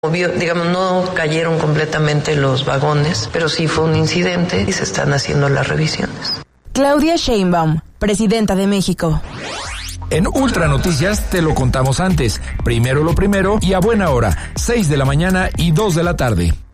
Digamos, no cayeron completamente los vagones, pero sí fue un incidente y se están haciendo las revisiones. Claudia Sheinbaum, presidenta de México. En Ultra Noticias te lo contamos antes. Primero lo primero y a buena hora, 6 de la mañana y 2 de la tarde.